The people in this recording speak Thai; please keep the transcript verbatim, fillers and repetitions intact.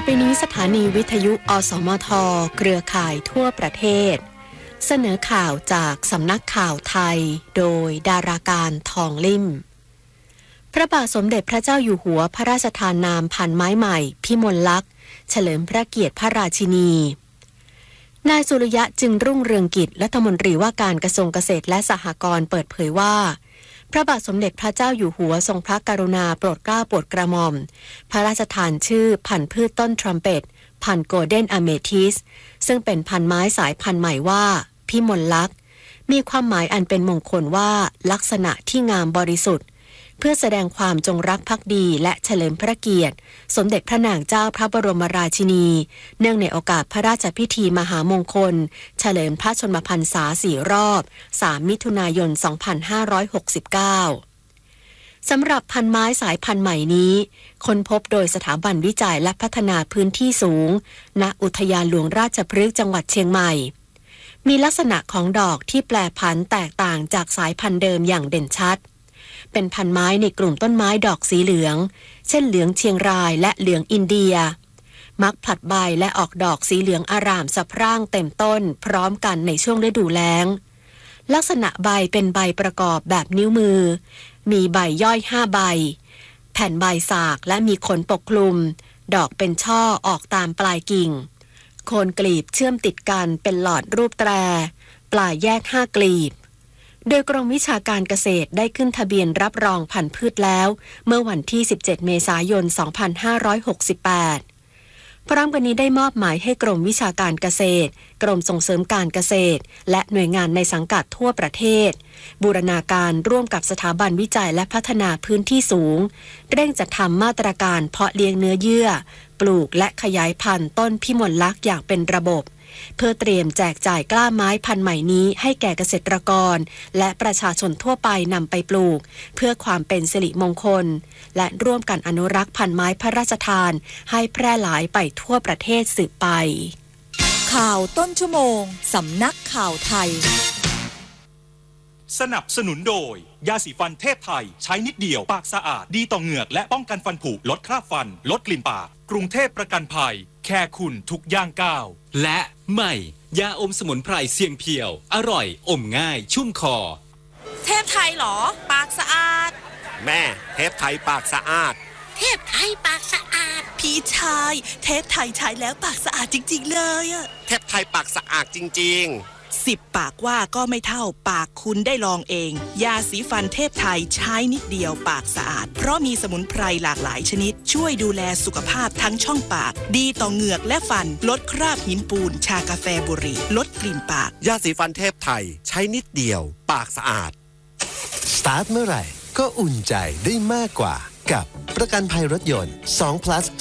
อไปนี้สถานีวิทยุอสมทเครือข่ายทั่วประเทศเสนอข่าวจากสำนักข่าวไทยโดยดาราการทองลิ่มพระบาทสมเด็จพระเจ้าอยู่หัวพระราชทานนามพันไม้ใหม่พิมลลักษณ์เฉลิมพระเกียรติพระราชินีนายสุริยะจึงรุ่งเรืองกิจรัฐมนตรีว่าการกระทรวงเกษตรและสหกรณ์เปิดเผยว่าพระบาทสมเด็จพระเจ้าอยู่หัวทรงพระกรุณาโปรดเกล้าโปรดกระหม่อมพระราชทานชื่อพันธุ์พืชต้นทรัมเป็ตพันธุ์โกลเด้นอเมทิสซึ่งเป็นพันธุ์ไม้สายพันธุ์ใหม่ว่าพิมลลักษณ์มีความหมายอันเป็นมงคลว่าลักษณะที่งามบริสุทธิ์เพื่อแสดงความจงรักภักดีและเฉลิมพระเกียรติสมเด็จพระนางเจ้าพระบรมราชินีเนื่องในโอกาสพระราชพิธีมหามงคลเฉลิมพระชนมพรรษาสี่รอบสามมิถุนายนสองพันห้าร้อยหกสิบเก้าสำหรับพันไม้สายพันธุ์ใหม่นี้ค้นพบโดยสถาบันวิจัยและพัฒนาพื้นที่สูงณอุทยานหลวงราชพฤกษ์จังหวัดเชียงใหม่มีลักษณะของดอกที่แปรผันแตกต่างจากสายพันธุ์เดิมอย่างเด่นชัดเป็นพันไม้ในกลุ่มต้นไม้ดอกสีเหลืองเช่นเหลืองเชียงรายและเหลืองอินเดียมักผลัดใบและออกดอกสีเหลืองอร่ามสะพรั่งเต็มต้นพร้อมกันในช่วงฤดูแล้งลักษณะใบเป็นใบประกอบแบบนิ้วมือมีใบย่อยห้าใบแผ่นใบสากและมีขนปกคลุมดอกเป็นช่อออกตามปลายกิ่งโคนกลีบเชื่อมติดกันเป็นหลอดรูปแตรปลายแยกห้ากลีบโดยกรมวิชาการเกษตรได้ขึ้นทะเบียนรับรองพันธุ์พืชแล้วเมื่อวันที่สิบเจ็ดเมษายนสองพันห้าร้อยหกสิบแปดพร้อมกันนี้ได้มอบหมายให้กรมวิชาการเกษตรกรมส่งเสริมการเกษตรและหน่วยงานในสังกัดทั่วประเทศบูรณาการร่วมกับสถาบันวิจัยและพัฒนาพื้นที่สูงเร่งจัดทำมาตรการเพาะเลี้ยงเนื้อเยื่อปลูกและขยายพันธุ์ต้นพิมลลักษณ์อย่างเป็นระบบเพื่อเตรียมแจกจ่ายกล้าไม้พันธุ์ใหม่นี้ให้แก่เกษตรกรและประชาชนทั่วไปนำไปปลูกเพื่อความเป็นสิริมงคลและร่วมกันอนุรักษ์พันธุ์ไม้พระราชทานให้แพร่หลายไปทั่วประเทศสืบไปข่าวต้นชั่วโมงสำนักข่าวไทยสนับสนุนโดยยาสีฟันเทพไทยใช้นิดเดียวปากสะอาดดีต่อเหงือกและป้องกันฟันผุลดคราบฟันลดกลิ่นปากกรุงเทพประกันภัยแค่คุณทุกย่างก้าวและใหม่ยาอมสมุนไพรเสียงเพียวอร่อยอมง่ายชุ่มคอเทพไทยหรอปากสะอาดแม่เทพไทยปากสะอาดเทพไทยปากสะอาดพี่ชายเทพไทยใช้แล้วปากสะอาดจริงๆเลยอะเทพไทยปากสะอาดจริงๆสิบปากว่าก็ไม่เท่าปากคุณได้ลองเองยาสีฟันเทพไทยใช้นิดเดียวปากสะอาดเพราะมีสมุนไพรหลากหลายชนิดช่วยดูแลสุขภาพทั้งช่องปากดีต่อเหงือกและฟันลดคราบหินปูนชากาแฟบุหรี่ลดกลิ่นปากยาสีฟันเทพไทยใช้นิดเดียวปากสะอาดสตาร์ทเมื่อไหร่ก็อุ่นใจได้มากกว่ากับประกันภัยรถยนต์สอง plus